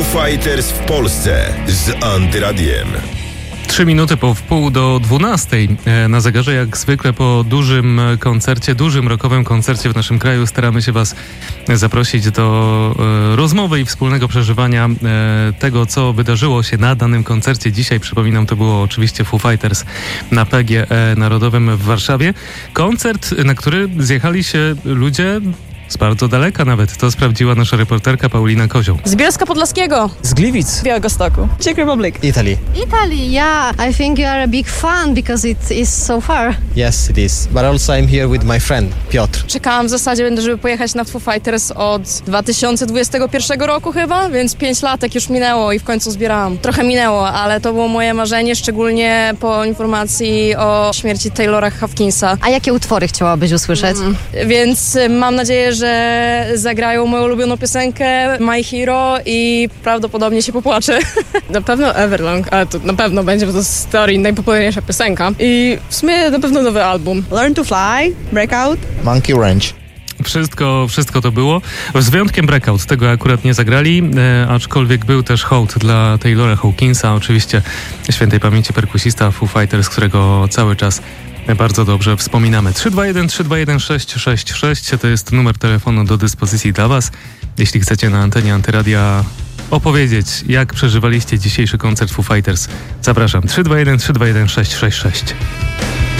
Fighters w Polsce z Antyradiem. 3 minuty po wpół do 12 na zegarze, jak zwykle po dużym koncercie, dużym rockowym koncercie w naszym kraju staramy się Was zaprosić do rozmowy i wspólnego przeżywania tego, co wydarzyło się na danym koncercie. Dzisiaj, przypominam, to było oczywiście Foo Fighters na PGE Narodowym w Warszawie. Koncert, na który zjechali się ludzie z bardzo daleka nawet. To sprawdziła nasza reporterka Paulina Kozioł. Z Bielska Podlaskiego. Z Gliwic. Białegostoku. Czech Republic. Italy. Italy, yeah. I think you are a big fan because it is so far. Yes, it is. But also I'm here with my friend, Piotr. Czekałam w zasadzie, żeby pojechać na Foo Fighters od 2021 roku chyba, więc 5 latek już minęło i w końcu zbierałam. Trochę minęło, ale to było moje marzenie, szczególnie po informacji o śmierci Taylora Hawkinsa. A jakie utwory chciałabyś usłyszeć? Więc mam nadzieję, że zagrają moją ulubioną piosenkę My Hero i prawdopodobnie się popłaczę. Na pewno Everlong, ale to na pewno będzie, bo to z teorii najpopularniejsza piosenka. I w sumie na pewno nowy album. Learn to Fly, Breakout. Monkey Ranch. Wszystko to było. Z wyjątkiem Breakout, tego akurat nie zagrali, aczkolwiek był też hołd dla Taylora Hawkinsa, oczywiście świętej pamięci perkusista Foo Fighters, którego cały czas bardzo dobrze wspominamy. 321-321-666 to jest numer telefonu do dyspozycji dla Was. Jeśli chcecie na antenie Antyradia opowiedzieć, jak przeżywaliście dzisiejszy koncert Foo Fighters, zapraszam. 321-321-666.